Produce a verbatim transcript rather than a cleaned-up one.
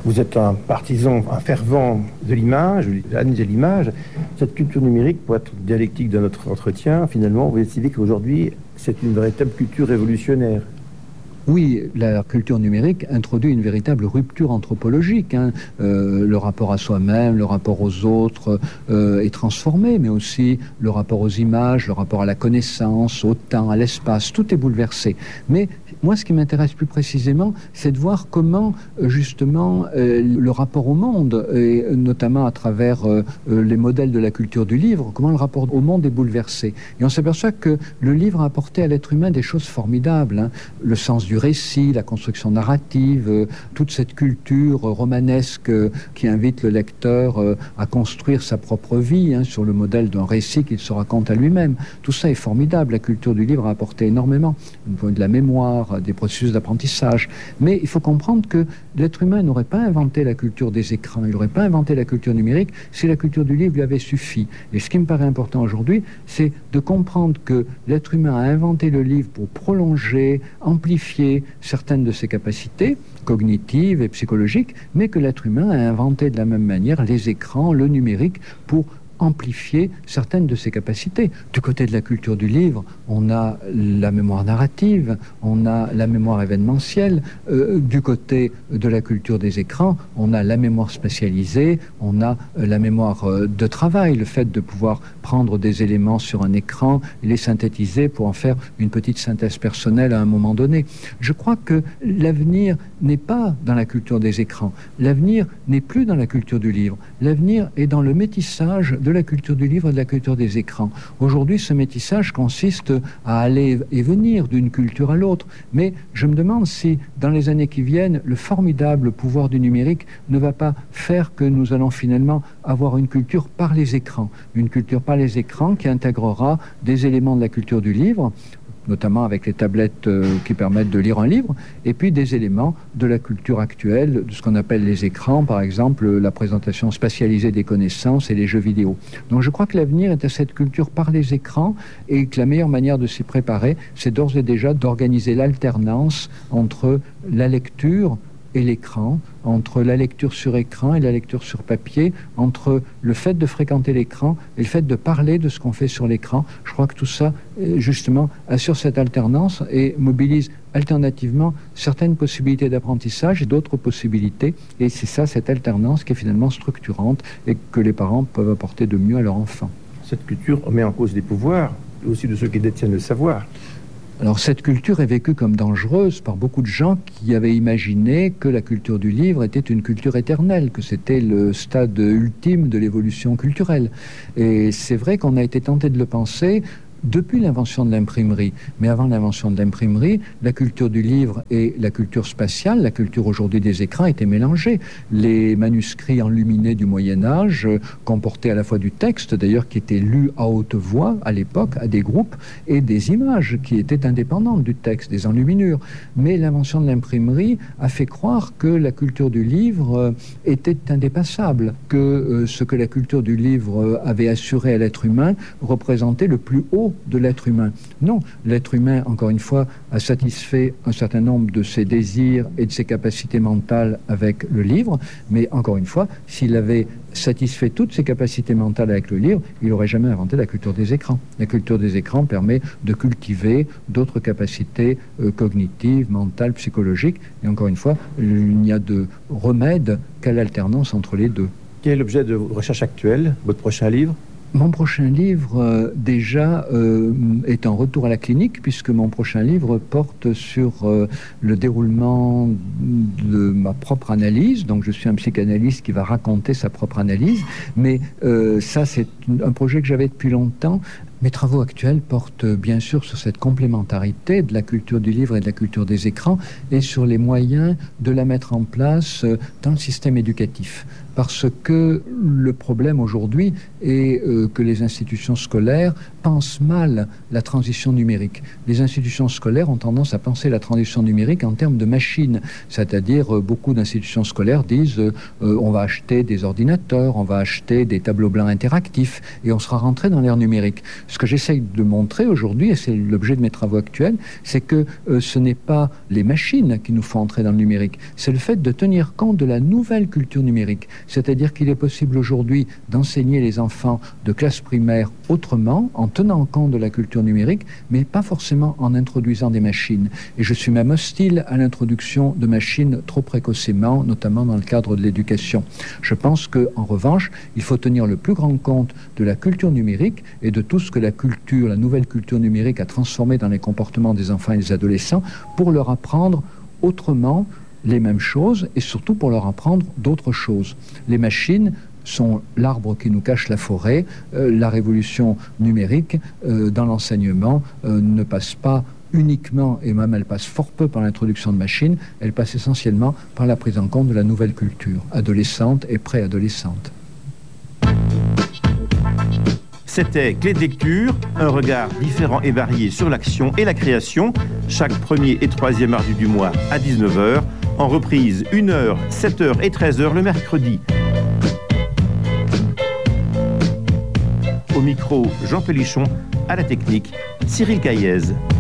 Vous êtes un partisan, un fervent de l'image, de l'image. Cette culture numérique, pour être dialectique de notre entretien, finalement, vous estimez qu'aujourd'hui, c'est une véritable culture révolutionnaire. Oui, la culture numérique introduit une véritable rupture anthropologique. Hein. Euh, le rapport à soi-même, le rapport aux autres euh, est transformé, mais aussi le rapport aux images, le rapport à la connaissance, au temps, à l'espace, tout est bouleversé. Mais moi, ce qui m'intéresse plus précisément, c'est de voir comment, justement, euh, le rapport au monde, et notamment à travers euh, les modèles de la culture du livre, comment le rapport au monde est bouleversé. Et on s'aperçoit que le livre a apporté à l'être humain des choses formidables. Hein. Le sens du récit, la construction narrative, euh, toute cette culture euh, romanesque euh, qui invite le lecteur euh, à construire sa propre vie hein, sur le modèle d'un récit qu'il se raconte à lui-même. Tout ça est formidable. La culture du livre a apporté énormément. De la mémoire, des processus d'apprentissage. Mais il faut comprendre que l'être humain n'aurait pas inventé la culture des écrans, il n'aurait pas inventé la culture numérique si la culture du livre lui avait suffi. Et ce qui me paraît important aujourd'hui, c'est de comprendre que l'être humain a inventé le livre pour prolonger, amplifier certaines de ses capacités cognitives et psychologiques, mais que l'être humain a inventé de la même manière les écrans, le numérique, pour amplifier certaines de ses capacités. Du côté de la culture du livre, on a la mémoire narrative, on a la mémoire événementielle. Euh, du côté de la culture des écrans, on a la mémoire spatialisée, on a euh, la mémoire euh, de travail, le fait de pouvoir prendre des éléments sur un écran, les synthétiser pour en faire une petite synthèse personnelle à un moment donné. Je crois que l'avenir n'est pas dans la culture des écrans. L'avenir n'est plus dans la culture du livre. L'avenir est dans le métissage de la culture du livre et de la culture des écrans. Aujourd'hui, ce métissage consiste à aller et venir d'une culture à l'autre. Mais je me demande si, dans les années qui viennent, le formidable pouvoir du numérique ne va pas faire que nous allons finalement avoir une culture par les écrans. Une culture par les écrans qui intégrera des éléments de la culture du livre, notamment avec les tablettes euh, qui permettent de lire un livre, et puis des éléments de la culture actuelle, de ce qu'on appelle les écrans, par exemple la présentation spatialisée des connaissances et les jeux vidéo. Donc je crois que l'avenir est à cette culture par les écrans, et que la meilleure manière de s'y préparer, c'est d'ores et déjà d'organiser l'alternance entre la lecture et l'écran, entre la lecture sur écran et la lecture sur papier, entre le fait de fréquenter l'écran et le fait de parler de ce qu'on fait sur l'écran. Je crois que tout ça, justement, assure cette alternance et mobilise alternativement certaines possibilités d'apprentissage et d'autres possibilités. Et c'est ça, cette alternance, qui est finalement structurante et que les parents peuvent apporter de mieux à leur enfant. Cette culture remet en cause des pouvoirs, et aussi de ceux qui détiennent le savoir. Alors cette culture est vécue comme dangereuse par beaucoup de gens qui avaient imaginé que la culture du livre était une culture éternelle, que c'était le stade ultime de l'évolution culturelle. Et c'est vrai qu'on a été tenté de le penser depuis l'invention de l'imprimerie. Mais avant l'invention de l'imprimerie, la culture du livre et la culture spatiale, la culture aujourd'hui des écrans, étaient mélangées. Les manuscrits enluminés du Moyen-Âge euh, comportaient à la fois du texte, d'ailleurs, qui était lu à haute voix à l'époque, à des groupes, et des images qui étaient indépendantes du texte, des enluminures. Mais l'invention de l'imprimerie a fait croire que la culture du livre euh, était indépassable, que euh, ce que la culture du livre euh, avait assuré à l'être humain représentait le plus haut de l'être humain. Non, l'être humain, encore une fois, a satisfait un certain nombre de ses désirs et de ses capacités mentales avec le livre, mais encore une fois, s'il avait satisfait toutes ses capacités mentales avec le livre, il n'aurait jamais inventé la culture des écrans. La culture des écrans permet de cultiver d'autres capacités euh, cognitives, mentales, psychologiques, et encore une fois, il n'y a de remède qu'à l'alternance entre les deux. Quel est l'objet de votre recherche actuelle, votre prochain livre ? Mon prochain livre, euh, déjà, euh, est en retour à la clinique, puisque mon prochain livre porte sur euh, le déroulement de ma propre analyse. Donc, je suis un psychanalyste qui va raconter sa propre analyse. Mais euh, ça, c'est un projet que j'avais depuis longtemps. Mes travaux actuels portent bien sûr sur cette complémentarité de la culture du livre et de la culture des écrans et sur les moyens de la mettre en place dans le système éducatif. parce que le problème aujourd'hui est euh, que les institutions scolaires pensent mal la transition numérique. Les institutions scolaires ont tendance à penser la transition numérique en termes de machines, c'est-à-dire euh, beaucoup d'institutions scolaires disent euh, euh, on va acheter des ordinateurs, on va acheter des tableaux blancs interactifs et on sera rentré dans l'ère numérique. Ce que j'essaye de montrer aujourd'hui, et c'est l'objet de mes travaux actuels, c'est que euh, ce n'est pas les machines qui nous font entrer dans le numérique, c'est le fait de tenir compte de la nouvelle culture numérique. C'est-à-dire qu'il est possible aujourd'hui d'enseigner les enfants de classe primaire autrement, en tenant compte de la culture numérique, mais pas forcément en introduisant des machines. Et je suis même hostile à l'introduction de machines trop précocement, notamment dans le cadre de l'éducation. Je pense qu'en revanche, il faut tenir le plus grand compte de la culture numérique et de tout ce que la culture, la nouvelle culture numérique a transformé dans les comportements des enfants et des adolescents pour leur apprendre autrement les mêmes choses et surtout pour leur apprendre d'autres choses. Les machines sont l'arbre qui nous cache la forêt. Euh, la révolution numérique euh, dans l'enseignement euh, ne passe pas uniquement, et même elle passe fort peu par l'introduction de machines, elle passe essentiellement par la prise en compte de la nouvelle culture, adolescente et préadolescente. C'était Clé de lecture, un regard différent et varié sur l'action et la création, chaque premier et troisième mardi du mois à dix-neuf heures, en reprise une heure, sept heures et treize heures le mercredi. Au micro, Jean Pélichon, à la technique, Cyril Caillez.